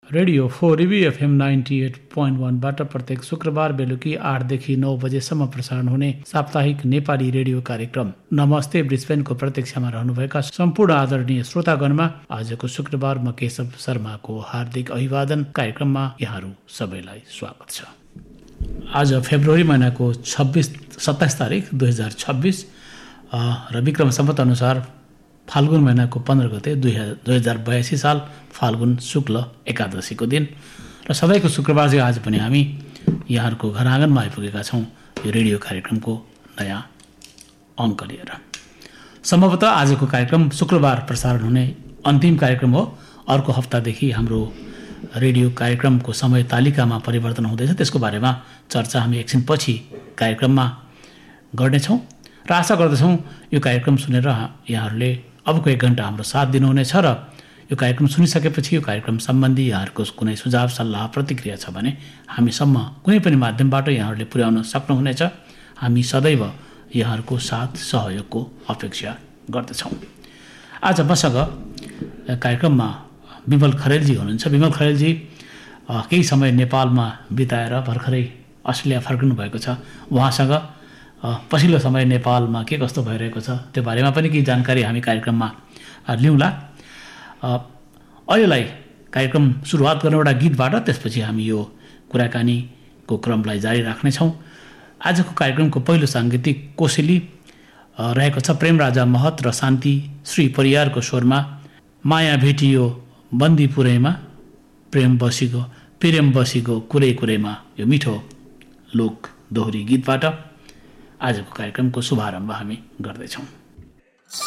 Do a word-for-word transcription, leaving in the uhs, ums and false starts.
Radio four रिभी FM ninety at point वानबाट प्रत्येक शुक्रबार बेलुकी आठदेखि नौ बजेसम्म प्रसारण हुने साप्ताहिक नेपाली रेडियो कार्यक्रम नमस्ते ब्रिस्बेनको प्रतीक्षामा रहनुभएका सम्पूर्ण आदरणीय श्रोतागणमा आजको शुक्रबार म केशव शर्माको हार्दिक अभिवादन। कार्यक्रममा यहाँहरू सबैलाई स्वागत छ। आज फेब्रुअरी महिनाको छब्बिस सत्ताइस तारिक दुई हजार छब्बिस र विक्रम सम्वत अनुसार फाल्गुन महिनाको पन्ध्र गते दुई दुई हजार बयासी साल फाल्गुन शुक्ल एकादशीको दिन र सधैँको शुक्रबार चाहिँ आज पनि हामी यहाँहरूको घर आँगनमा आइपुगेका छौँ यो रेडियो कार्यक्रमको नयाँ अङ्क लिएर। सम्भवतः आजको कार्यक्रम शुक्रबार प्रसारण हुने अन्तिम कार्यक्रम हो। अर्को हप्तादेखि हाम्रो रेडियो कार्यक्रमको समय तालिकामा परिवर्तन हुँदैछ, त्यसको बारेमा चर्चा हामी एकछिनपछि कार्यक्रममा गर्नेछौँ र आशा गर्दछौँ यो कार्यक्रम सुनेर यहाँहरूले अबको एक घन्टा हाम्रो साथ दिनुहुनेछ र यो कार्यक्रम सुनिसकेपछि यो कार्यक्रम सम्बन्धी यहाँहरूको कुनै सुझाव सल्लाह प्रतिक्रिया छ भने हामीसम्म कुनै पनि माध्यमबाट यहाँहरूले पुर्याउन सक्नुहुनेछ। हामी सदैव यहाँहरूको साथ सहयोगको अपेक्षा गर्दछौँ। आज मसँग कार्यक्रममा विमल खरेलजी हुनुहुन्छ। विमल खरेलजी केही समय नेपालमा बिताएर भर्खरै अस्ट्रेलिया फर्किनु भएको छ। उहाँसँग पछिल्लो समय नेपालमा के कस्तो भइरहेको छ त्यो बारेमा पनि केही जानकारी हामी कार्यक्रममा लिउँला। अहिलेलाई कार्यक्रम सुरुवात गर्ने एउटा गीतबाट, त्यसपछि हामी यो कुराकानीको क्रमलाई जारी राख्नेछौँ। आजको कार्यक्रमको पहिलो साङ्गीतिक कोसेली रहेको छ प्रेमराजा महत र शान्ति श्री परियारको स्वरमा माया भेटियो बन्दीपुरैमा प्रेम बसीको प्रेम बसीको कुरै कुरैमा, यो मिठो लोक दोहोरी गीतबाट आजको कार्यक्रमको शुभारम्भ हामी गर्दैछौँ।